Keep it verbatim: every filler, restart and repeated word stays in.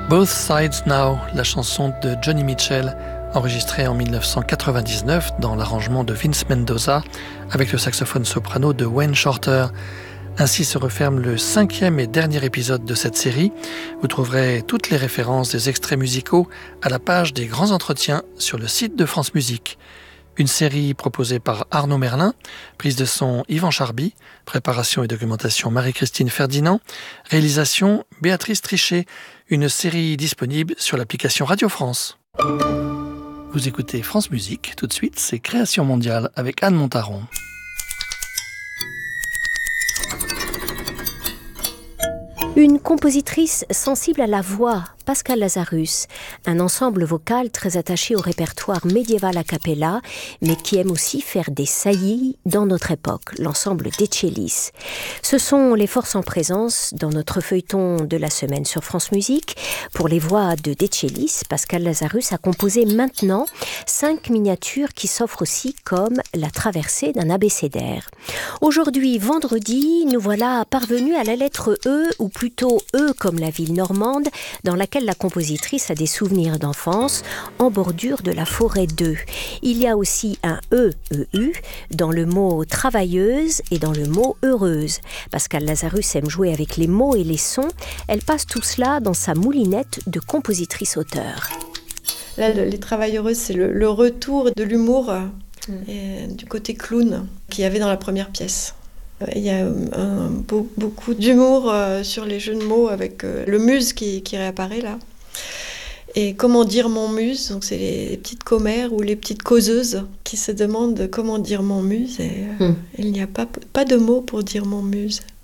Both Sides Now, la chanson de Joni Mitchell, enregistrée en dix-neuf cent quatre-vingt-dix-neuf dans l'arrangement de Vince Mendoza avec le saxophone soprano de Wayne Shorter. Ainsi se referme le cinquième et dernier épisode de cette série. Vous trouverez toutes les références des extraits musicaux à la page des grands entretiens sur le site de France Musique. Une série proposée par Arnaud Merlin, prise de son Yvan Charby, préparation et documentation Marie-Christine Ferdinand, réalisation Béatrice Trichet, une série disponible sur l'application Radio France. Vous écoutez France Musique, tout de suite c'est Création mondiale avec Anne Montaron. Une compositrice sensible à la voix, Pascal Lazarus, un ensemble vocal très attaché au répertoire médiéval a cappella, mais qui aime aussi faire des saillies dans notre époque, l'ensemble d'Etchelis. Ce sont les forces en présence dans notre feuilleton de la semaine sur France Musique. Pour les voix de d'Etchelis, Pascal Lazarus a composé maintenant cinq miniatures qui s'offrent aussi comme la traversée d'un abécédaire. Aujourd'hui, vendredi, nous voilà parvenus à la lettre E, ou plutôt E comme la ville normande, dans laquelle la compositrice a des souvenirs d'enfance, en bordure de la forêt d'Eu. Il y a aussi un E, E U, dans le mot travailleuse et dans le mot heureuse. Pascal Lazarus aime jouer avec les mots et les sons. Elle passe tout cela dans sa moulinette de compositrice-auteur. Là, le, les travailleuses, c'est le, le retour de l'humour mmh. et, du côté clown qu'il y avait dans la première pièce. Il y a un, beau, beaucoup d'humour euh, sur les jeux de mots avec euh, le muse qui, qui réapparaît là. Et comment dire mon muse, donc c'est les, les petites commères ou les petites causeuses qui se demandent comment dire mon muse. Et euh, mmh. il n'y a pas, pas de mots pour dire mon muse.